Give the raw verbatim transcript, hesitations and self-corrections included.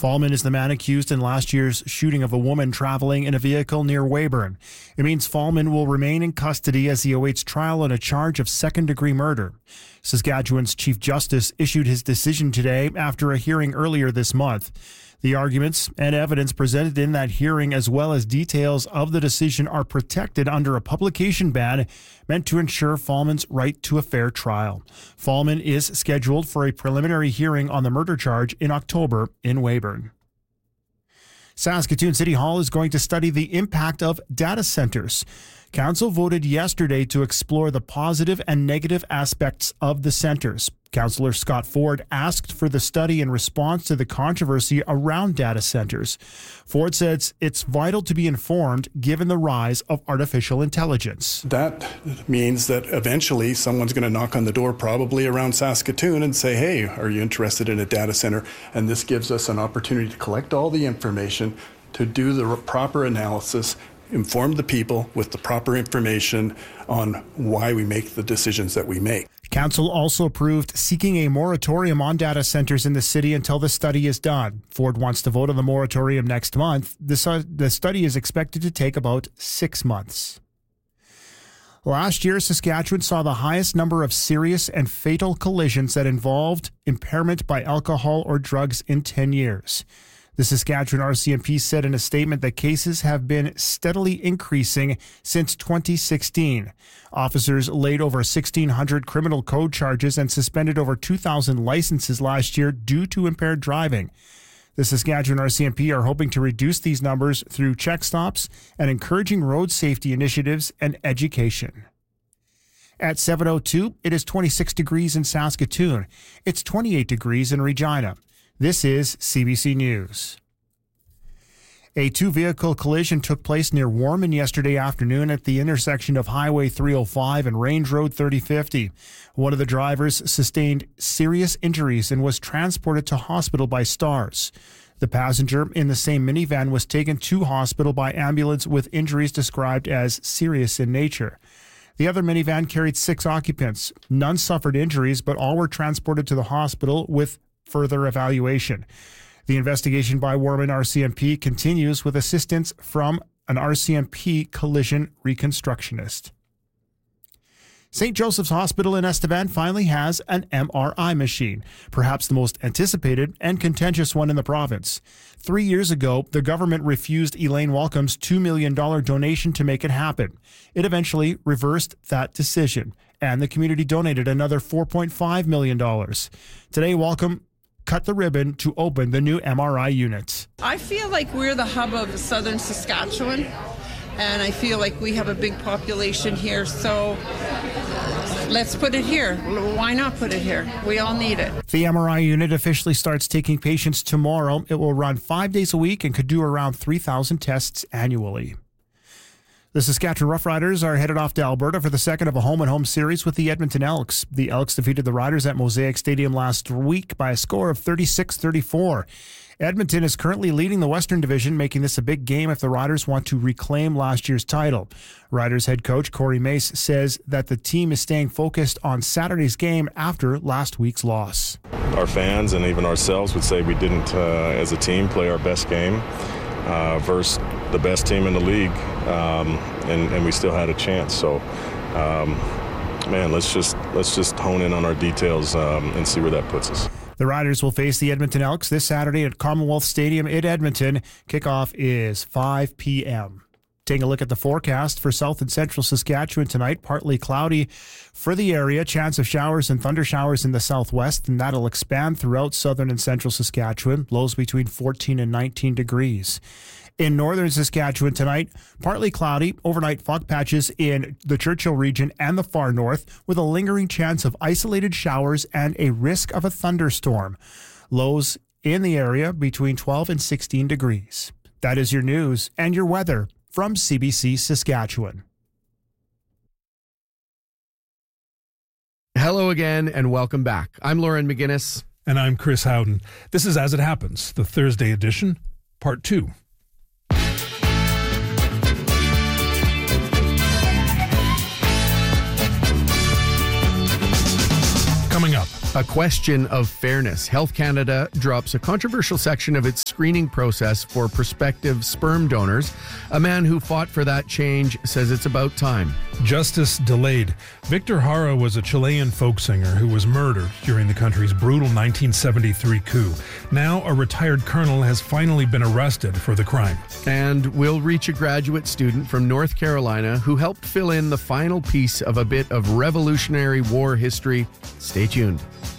Fallman is the man accused in last year's shooting of a woman traveling in a vehicle near Weyburn. It means Fallman will remain in custody as he awaits trial on a charge of second-degree murder. Saskatchewan's Chief Justice issued his decision today after a hearing earlier this month. The arguments and evidence presented in that hearing, as well as details of the decision, are protected under a publication ban meant to ensure Fallman's right to a fair trial. Fallman is scheduled for a preliminary hearing on the murder charge in October in Weyburn. Saskatoon City Hall is going to study the impact of data centers. Council voted yesterday to explore the positive and negative aspects of the centers. Councillor Scott Ford asked for the study in response to the controversy around data centers. Ford says it's vital to be informed given the rise of artificial intelligence. That means that eventually someone's going to knock on the door, probably around Saskatoon, and say, hey, are you interested in a data center? And this gives us an opportunity to collect all the information, to do the proper analysis, inform the people with the proper information on why we make the decisions that we make. Council also approved seeking a moratorium on data centers in the city until the study is done. Ford wants to vote on the moratorium next month. The, su- the study is expected to take about six months. Last year, Saskatchewan saw the highest number of serious and fatal collisions that involved impairment by alcohol or drugs in ten years. The Saskatchewan R C M P said in a statement that cases have been steadily increasing since twenty sixteen. Officers laid over sixteen hundred criminal code charges and suspended over two thousand licenses last year due to impaired driving. The Saskatchewan R C M P are hoping to reduce these numbers through check stops and encouraging road safety initiatives and education. At seven oh two, it is twenty-six degrees in Saskatoon. It's twenty-eight degrees in Regina. This is C B C News. A two-vehicle collision took place near Warman yesterday afternoon at the intersection of Highway three oh five and Range Road thirty fifty. One of the drivers sustained serious injuries and was transported to hospital by Stars. The passenger in the same minivan was taken to hospital by ambulance with injuries described as serious in nature. The other minivan carried six occupants. None suffered injuries, but all were transported to the hospital with further evaluation. The investigation by Warman R C M P continues with assistance from an R C M P collision reconstructionist. Saint Joseph's Hospital in Estevan finally has an M R I machine, perhaps the most anticipated and contentious one in the province. Three years ago, the government refused Elaine Walcomb's two million dollars donation to make it happen. It eventually reversed that decision, and the community donated another four point five million dollars. Today, Walcomb cut the ribbon to open the new M R I unit. I feel like we're the hub of southern Saskatchewan, and I feel like we have a big population here, so let's put it here. Why not put it here? We all need it. The M R I unit officially starts taking patients tomorrow. It will run five days a week and could do around three thousand tests annually. The Saskatchewan Roughriders are headed off to Alberta for the second of a home-and-home series with the Edmonton Elks. The Elks defeated the Riders at Mosaic Stadium last week by a score of thirty-six thirty-four. Edmonton is currently leading the Western Division, making this a big game if the Riders want to reclaim last year's title. Riders head coach Corey Mace says that the team is staying focused on Saturday's game after last week's loss. Our fans and even ourselves would say we didn't, uh, as a team, play our best game uh, versus the best team in the league, um, and, and we still had a chance. So, um, man, let's just let's just hone in on our details um, and see where that puts us. The Riders will face the Edmonton Elks this Saturday at Commonwealth Stadium in Edmonton. Kickoff is five p.m. Taking a look at the forecast for south and central Saskatchewan tonight. Partly cloudy for the area. Chance of showers and thunder showers in the southwest, and that'll expand throughout southern and central Saskatchewan. Lows between fourteen and nineteen degrees. In northern Saskatchewan tonight, partly cloudy, overnight fog patches in the Churchill region and the far north, with a lingering chance of isolated showers and a risk of a thunderstorm. Lows in the area between twelve and sixteen degrees. That is your news and your weather from C B C Saskatchewan. Hello again and welcome back. I'm Lauren McGinnis. And I'm Chris Howden. This is As It Happens, the Thursday edition, part two. Coming up, A question of fairness. Health Canada drops a controversial section of its screening process for prospective sperm donors. A man who fought for that change says it's about time. Justice delayed. Victor Jara was a Chilean folk singer who was murdered during the country's brutal nineteen seventy-three coup. Now a retired colonel has finally been arrested for the crime. And we'll reach a graduate student from North Carolina who helped fill in the final piece of a bit of Revolutionary War history. Stay tuned.